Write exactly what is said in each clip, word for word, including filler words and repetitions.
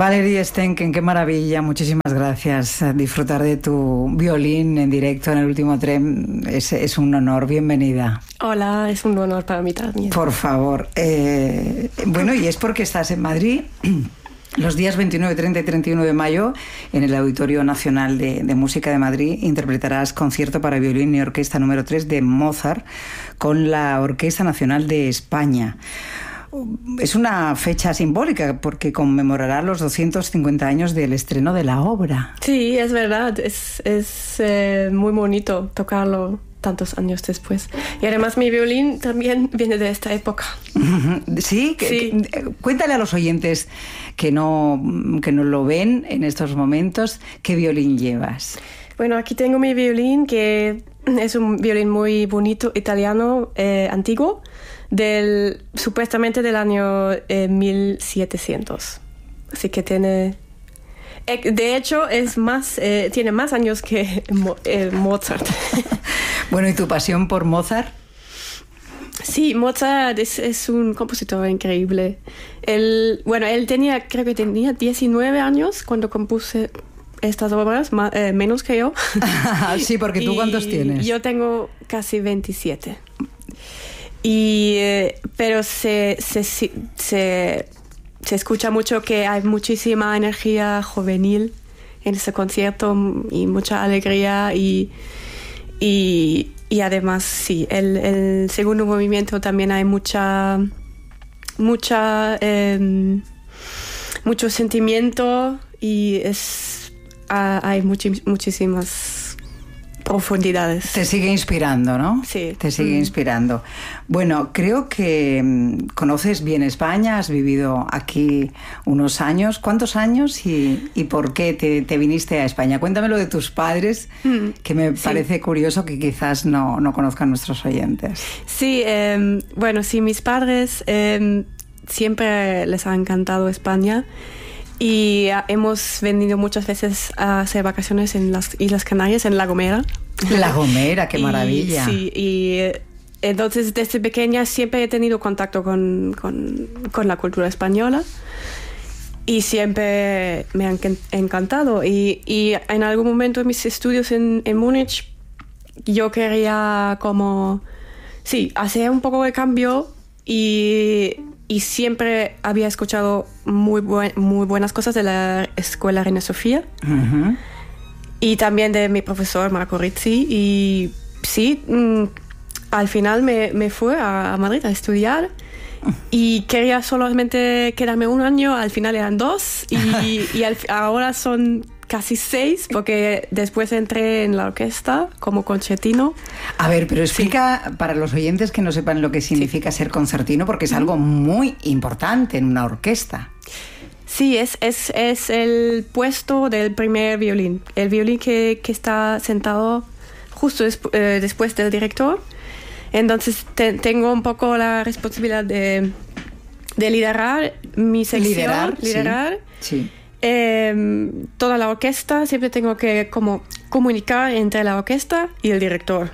Valerie Stenken, qué maravilla, muchísimas gracias. Disfrutar de tu violín en directo en el último tren es, es un honor, bienvenida. Hola, es un honor para mí también. Por favor. Eh, bueno, y es porque estás en Madrid los días veintinueve, treinta y treinta y uno de mayo en el Auditorio Nacional de, de Música de Madrid. Interpretarás concierto para violín y orquesta número tres de Mozart con la Orquesta Nacional de España. Es una fecha simbólica porque conmemorará los doscientos cincuenta años del estreno de la obra. Sí, es verdad. Es, es eh, muy bonito tocarlo tantos años después. Y además mi violín también viene de esta época. ¿Sí? Que, sí. Que, cuéntale a los oyentes que no, que no lo ven en estos momentos, ¿qué violín llevas? Bueno, aquí tengo mi violín, que es un violín muy bonito, italiano, eh, antiguo, del supuestamente del año eh, mil setecientos. Así que tiene... Eh, de hecho, es más, eh, tiene más años que Mo, eh, Mozart. Bueno, ¿y tu pasión por Mozart? Sí, Mozart es, es un compositor increíble. Él, bueno, él tenía, creo que tenía diecinueve años cuando compuse estas obras, más, eh, menos que yo. Sí, porque tú, ¿cuántos tienes? Yo tengo casi veintisiete. Y, eh, pero se, se, se, se, se escucha mucho que hay muchísima energía juvenil en este concierto y mucha alegría y, y, y además sí, el, el segundo movimiento también hay mucha, mucha, eh, mucho sentimiento y es, hay muchi, muchísimas profundidades. Te sigue inspirando, ¿no? Sí. Te sigue mm. inspirando. Bueno, creo que mmm, conoces bien España, has vivido aquí unos años. ¿Cuántos años y, y por qué te, te viniste a España? Cuéntamelo de tus padres, mm. que me sí. parece curioso que quizás no, no conozcan nuestros oyentes. Sí, eh, bueno, sí, mis padres eh, siempre les ha encantado España. Y hemos venido muchas veces a hacer vacaciones en las Islas Canarias, en La Gomera. La Gomera, qué maravilla. Y, sí, y entonces desde pequeña siempre he tenido contacto con, con, con la cultura española y siempre me han encantado. Y, y en algún momento de mis estudios en, en Múnich yo quería como, sí, hacer un poco de cambio y... Y siempre había escuchado muy, buen, muy buenas cosas de la Escuela Reina Sofía. Uh-huh. Y también de mi profesor Marco Rizzi. Y sí, mmm, al final me, me fui a, a Madrid a estudiar. Y quería solamente quedarme un año, al final eran dos. Y, y al, ahora son casi seis, porque después entré en la orquesta como concertino. A ver, pero explica sí. para los oyentes que no sepan lo que significa sí. ser concertino, porque es algo muy importante en una orquesta. Sí, es, es, es el puesto del primer violín. El violín que, que está sentado justo des, eh, después del director. Entonces te, tengo un poco la responsabilidad de, de liderar mi sección. Liderar, liderar. Sí. sí. Eh, toda la orquesta, siempre tengo que como comunicar entre la orquesta y el director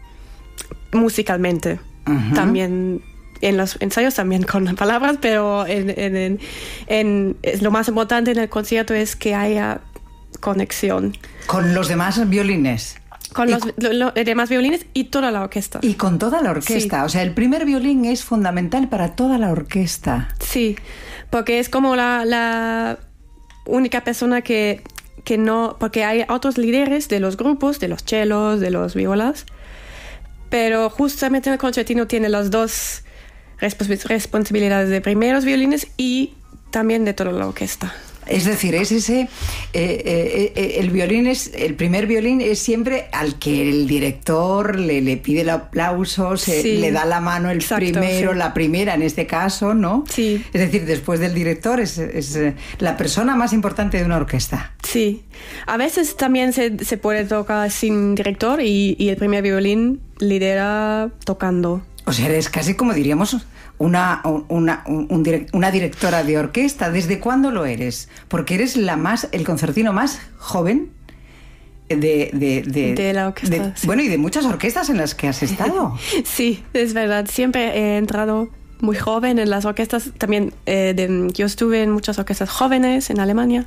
musicalmente. Uh-huh. También en los ensayos también con palabras, pero en, en, en, en, es lo más importante en el concierto es que haya conexión con los demás violines. Con los, lo, lo, demás violines y toda la orquesta. Y con toda la orquesta. Sí. O sea, el primer violín es fundamental para toda la orquesta. Sí, porque es como la... la única persona que, que no... Porque hay otros líderes de los grupos, de los chelos, de los violas, pero justamente el concertino tiene las dos respons- responsabilidades de primeros violines y también de toda la orquesta. Es decir, es ese... Eh, eh, eh, el violín es... El primer violín es siempre al que el director le, le pide el aplauso, se, sí. le da la mano el Exacto, primero, sí. la primera en este caso, ¿no? Sí. Es decir, después del director es, es la persona más importante de una orquesta. Sí. A veces también se, se puede tocar sin director y, y el primer violín lidera tocando. O sea, eres casi como diríamos... Una, una, un direct, una directora de orquesta. ¿Desde cuándo lo eres? Porque eres la más, el concertino más joven de, de, de, de la orquesta. De, sí. Bueno, y de muchas orquestas en las que has estado. Sí, es verdad. Siempre he entrado muy joven en las orquestas. También eh, de, yo estuve en muchas orquestas jóvenes en Alemania.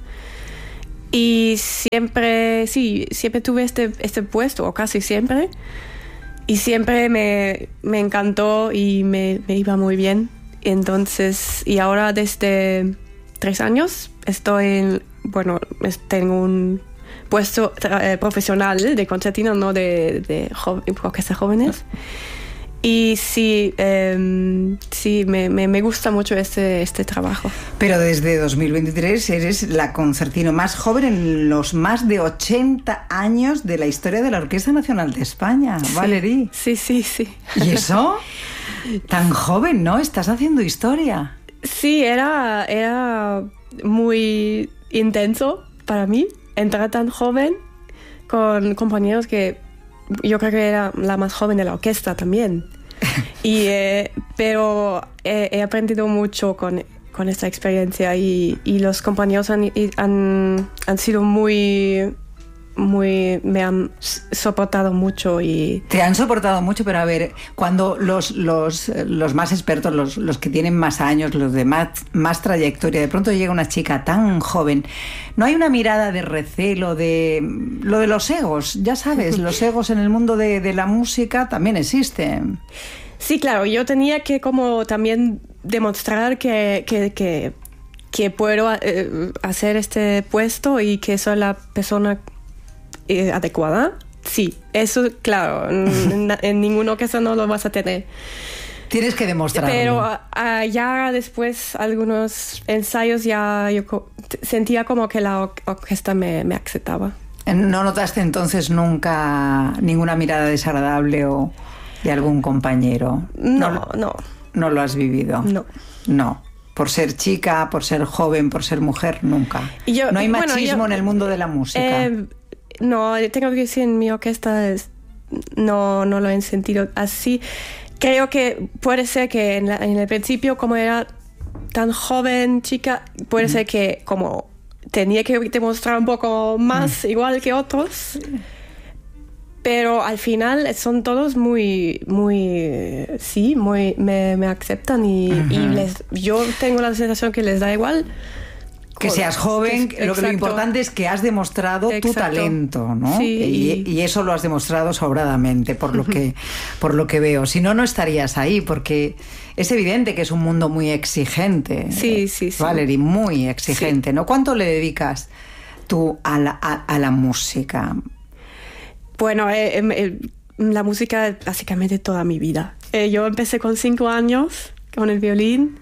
Y siempre, sí, siempre tuve este, este puesto, o casi siempre. Y siempre me, me encantó y me, me iba muy bien. Entonces, y ahora desde tres años estoy en, bueno, tengo un puesto eh, profesional de concertino, no de, de jo- orquestas jóvenes. Y sí, eh, sí me, me, me gusta mucho este, este trabajo. Pero desde dos mil veintitrés eres la concertino más joven en los más de ochenta años de la historia de la Orquesta Nacional de España, Sí, Valerie. Sí, sí, sí. ¿Y eso? Tan joven, ¿no? Estás haciendo historia. Sí, era, era muy intenso para mí entrar tan joven con compañeros que yo creo que era la más joven de la orquesta también. Y, eh, pero he, he aprendido mucho con, con esta experiencia y, y los compañeros han, han, han sido muy, muy... me han soportado mucho y... Te han soportado mucho, pero a ver, cuando los, los, los más expertos, los, los que tienen más años, los de más, más trayectoria, de pronto llega una chica tan joven, ¿no hay una mirada de recelo, de lo de los egos? Ya sabes, los egos en el mundo de, de la música también existen. Sí, claro, yo tenía que como también demostrar que... que, que que puedo eh, hacer este puesto y que soy la persona eh, adecuada. Sí, eso, claro, en, en ninguna ocasión no lo vas a tener. Tienes que demostrarlo. Pero uh, ya después, algunos ensayos, ya yo co- sentía como que la or- orquesta me, me aceptaba. ¿No notaste entonces nunca ninguna mirada desagradable o de algún compañero? No, no. no. ¿No lo has vivido? No. No. Por ser chica, por ser joven, por ser mujer, nunca. Y yo- no hay bueno, machismo yo- en el mundo de la música. Eh, no, tengo que decir, en mi orquesta es- no, no lo he sentido así. Creo que puede ser que en, la- en el principio, como era tan joven, chica, puede Mm. ser que como tenía que demostrar un poco más, Mm. igual que otros. Pero al final son todos muy, muy, sí, muy, me, me aceptan y, Ujú. y les, yo tengo la sensación que les da igual. Que seas joven, Que- lo que lo exacto. importante es que has demostrado tu Exacto. talento, ¿no? Sí. Y, y eso lo has demostrado sobradamente, por lo que, por lo que veo. Si no, no estarías ahí, porque es evidente que es un mundo muy exigente. Sí, sí, sí. Valerie, muy exigente, ¿no? ¿Cuánto le dedicas tú a la, a, a la música? Bueno, eh, eh, eh, la música es básicamente toda mi vida. Eh, yo empecé con cinco años con el violín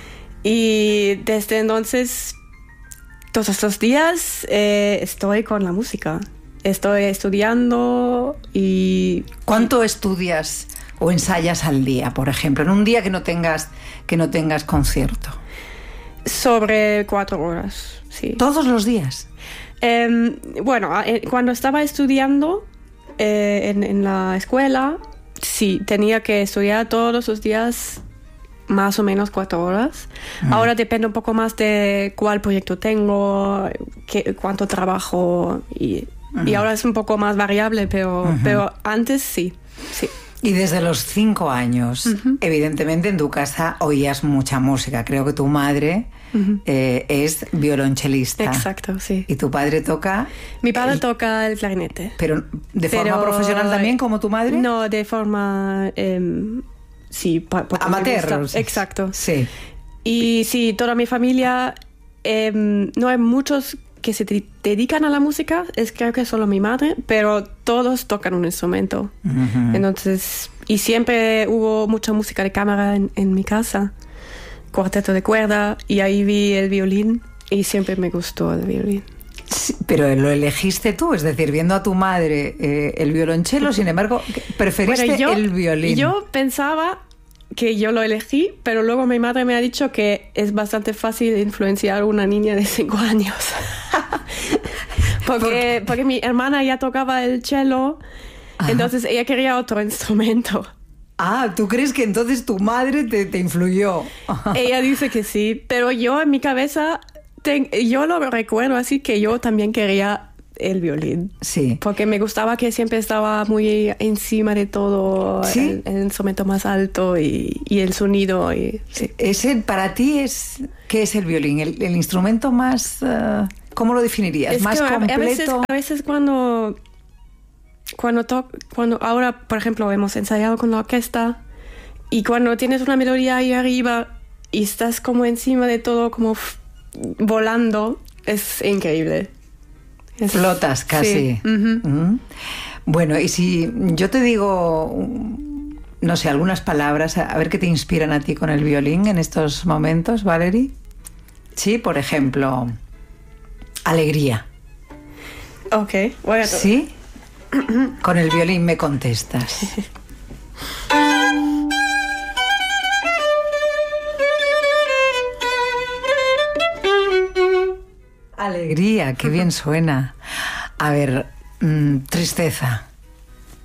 y desde entonces todos estos días eh, estoy con la música. Estoy estudiando y... ¿Cuánto estudias o ensayas al día, por ejemplo, en un día que no tengas, que no tengas concierto? Sobre cuatro horas, sí. ¿Todos los días? Eh, bueno, eh, cuando estaba estudiando eh, en, en la escuela, sí, tenía que estudiar todos los días más o menos cuatro horas. Mm. Ahora depende un poco más de cuál proyecto tengo, qué, cuánto trabajo y, Mm. y ahora es un poco más variable, pero, Ujú. pero antes sí, sí. Y desde los cinco años, Ujú. evidentemente en tu casa oías mucha música. Creo que tu madre Ujú. eh, es violonchelista. Exacto, sí. Y tu padre toca... Mi padre el- toca el clarinete. Pero ¿de forma Pero- profesional también como tu madre? No, de forma... em, sí, pa- porque me Amateur. gusta. Exacto. Sí. Y sí, toda mi familia, em, no hay muchos que se de- dedican a la música, es creo que solo mi madre, pero todos tocan un instrumento. Ujú. Entonces, y siempre hubo mucha música de cámara en, en mi casa, cuarteto de cuerda, y ahí vi el violín y siempre me gustó el violín. Sí, pero lo elegiste tú, es decir, viendo a tu madre eh, el violonchelo, sin embargo, preferiste Bueno, yo- el violín. Yo pensaba que yo lo elegí, pero luego mi madre me ha dicho que es bastante fácil influenciar a una niña de cinco años. porque, porque mi hermana ya tocaba el cello, Ajá. entonces ella quería otro instrumento. Ah, ¿tú crees que entonces tu madre te, te influyó? Ella dice que sí, pero yo en mi cabeza, ten- yo lo recuerdo así que yo también quería el violín. Sí. Porque me gustaba que siempre estaba muy encima de todo, ¿Sí? el, el instrumento más alto y, y el sonido. Y, sí. Ese, para ti, es ¿qué es el violín? ¿El, el instrumento más... Uh, ¿cómo lo definirías? Es ¿Más que completo? A veces, a veces cuando... Cuando, to, cuando ahora, por ejemplo, hemos ensayado con la orquesta y cuando tienes una melodía ahí arriba y estás como encima de todo, como f- volando, es increíble. Es, Flotas casi. Sí. Uh-huh. Uh-huh. Bueno, y si yo te digo, no sé, algunas palabras, a ver qué te inspiran a ti con el violín en estos momentos, Valerie. Sí, por ejemplo, alegría. Ok, voy a... ¿Sí? Con el violín me contestas. Alegría, qué bien suena. A ver, mmm, tristeza.